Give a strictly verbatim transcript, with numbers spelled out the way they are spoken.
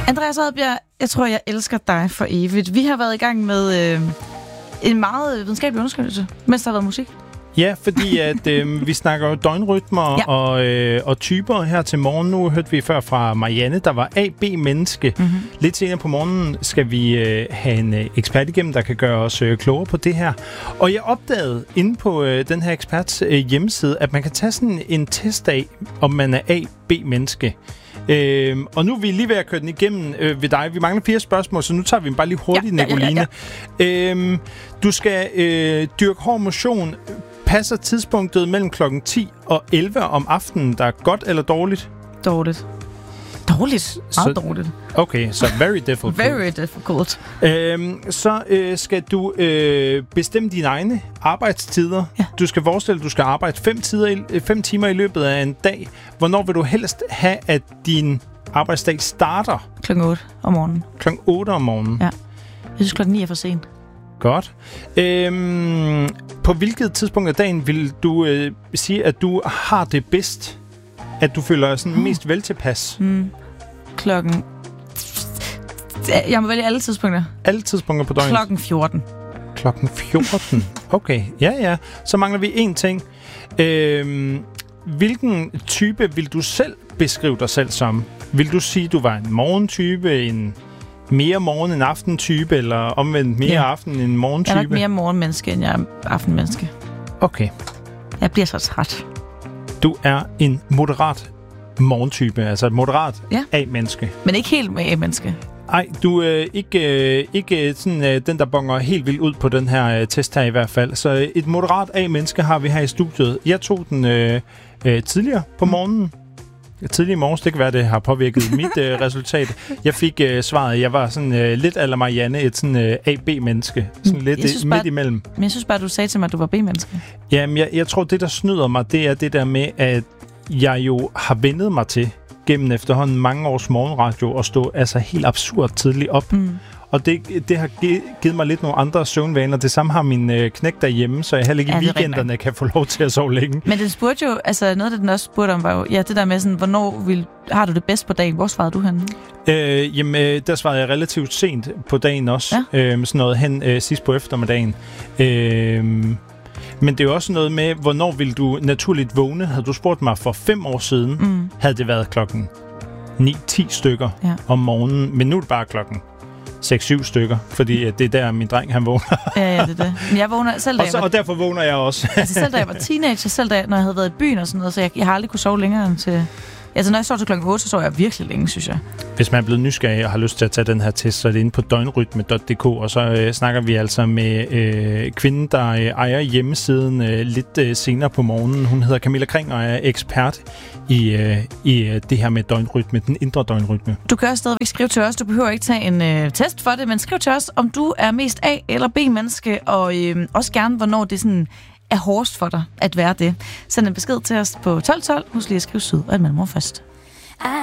Andreas Oddbjerg, jeg tror, jeg elsker dig for evigt. Vi har været i gang med øh, en meget videnskabelig undersøgelse, mens der har været musik. Ja, fordi at øh, vi snakker jo døgnrytmer ja. og, øh, og typer her til morgen. Nu hørte vi før fra Marianne, der var A B-menneske. Mm-hmm. Lidt senere på morgenen skal vi øh, have en øh, ekspert igennem, der kan gøre os øh, klogere på det her. Og jeg opdagede inde på øh, den her eksperts øh, hjemmeside, at man kan tage sådan en test af, om man er A B-menneske. Øhm, og nu er vi lige ved at køre den igennem øh, ved dig. Vi mangler fire spørgsmål, så nu tager vi dem bare lige hurtigt, ja, Nicoline. Ja, ja, ja. Øhm, du skal øh, dyrke hård motion. Passer tidspunktet mellem klokken ti og elleve om aftenen, der er godt eller dårligt? Dårligt. Dårligt? Meget så, dårligt. Okay, så very difficult. Very difficult. Øhm, så øh, skal du øh, bestemme dine egne arbejdstider. Ja. Du skal forestille, at du skal arbejde fem, tider i, fem timer i løbet af en dag. Hvornår vil du helst have, at din arbejdsdag starter? Klokken otte om morgenen. Klokken otte om morgenen? Ja. Jeg synes, klokken ni er for sent. Godt. Øhm, på hvilket tidspunkt af dagen vil du øh, sige, at du har det bedst? At du føler sådan mm. mest veltilpas? Mm. Klokken... Jeg må vælge alle tidspunkter. Alle tidspunkter på døgnet? Klokken fjorten. Klokken fjorten? Okay, ja, ja. Så mangler vi én ting. Øhm, hvilken type vil du selv beskrive dig selv som? Vil du sige, du var en morgentype, en mere morgen- end aften-type, eller omvendt mere ja. aften- end morgentype? Jeg er nok mere morgenmenneske, end jeg er aftenmenneske. Okay. Jeg bliver så træt. Du er en moderat morgentype, altså et moderat ja. A-menneske. Men ikke helt med A-menneske. Nej, du er øh, ikke, øh, ikke sådan, øh, den, der bonger helt vildt ud på den her øh, test her i hvert fald. Så øh, et moderat A-menneske har vi her i studiet. Jeg tog den øh, øh, tidligere på morgenen. Tidligere i morges, det kan være, det har påvirket mit øh, resultat. Jeg fik øh, svaret, jeg var sådan øh, lidt a la Marianne, et sådan øh, A B-menneske. Sådan lidt øh, midt bare, imellem. Men jeg synes bare, du sagde til mig, at du var B-menneske. Jamen, jeg, jeg tror, det der snyder mig, det er det der med, at jeg jo har vendet mig til gennem efterhånden mange års morgenradio at stå altså helt absurd tidligt op. Mm. Og det, det har givet mig lidt nogle andre søvnvaner. Det samme har min øh, knæk derhjemme, så jeg heller ikke ja, i weekenderne kan få lov til at sove længe. Men den spurgte jo, altså noget af det, den også spurgte om, var jo, ja, det der med sådan, hvornår vil, har du det bedst på dagen? Hvor svarede du henne? Øh, jamen, øh, der svarede jeg relativt sent på dagen også. Ja. Øh, sådan noget hen øh, sidst på eftermiddagen. Øh, men det er jo også noget med, hvornår vil du naturligt vågne? Havde du spurgt mig for fem år siden, mm. havde det været klokken ni ti stykker ja. om morgenen. Men nu er det bare klokken seks syv stykker, fordi det er der, min dreng, han vågner. Ja, ja, det er det. Men jeg vågner selv, da og, så, jeg var... og derfor vågner jeg også. altså selv da jeg var teenager, selv da, når jeg havde været i byen og sådan noget, så jeg, jeg har aldrig kunne sove længere end til... Altså, når jeg sov til klokken otte, så sov jeg virkelig længe, synes jeg. Hvis man er blevet nysgerrig og har lyst til at tage den her test, så er det inde på døgnrytme punktum d k, og så øh, snakker vi altså med øh, kvinden, der øh, ejer hjemmesiden øh, lidt øh, senere på morgenen. Hun hedder Camilla Kring og er ekspert i, øh, i øh, det her med døgnrytme, den indre døgnrytme. Du kan også stadigvæk skrive til os. Du behøver ikke tage en øh, test for det, men skriv til os, om du er mest A- eller B-menneske, og øh, også gerne, hvornår det sådan er hårdest for dig at være det. Send en besked til os på tolv tolv. Husk lige at skrive syd og et mellemrum først.